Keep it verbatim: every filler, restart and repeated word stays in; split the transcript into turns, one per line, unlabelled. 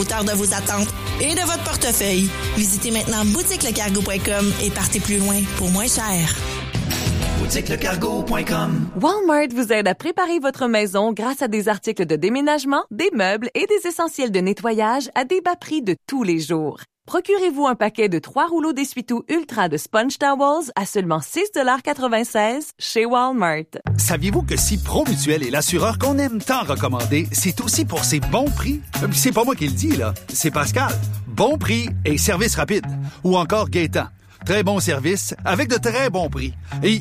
hauteur de vos attentes et de votre portefeuille. Visitez maintenant boutique le cargo point com et partez plus loin pour moins cher.
boutique le cargo point com.
Walmart vous aide à préparer votre maison grâce à des articles de déménagement, des meubles et des essentiels de nettoyage à des bas prix de tous les jours. Procurez-vous un paquet de trois rouleaux d'essuie-tout Ultra de Sponge Towels à seulement six dollars quatre-vingt-seize chez Walmart.
Saviez-vous que si Promutuel est l'assureur qu'on aime tant recommander, c'est aussi pour ses bons prix? C'est pas moi qui le dis, là. C'est Pascal. Bon prix et service rapide. Ou encore Gaétan. Très bon service avec de très bons prix. Et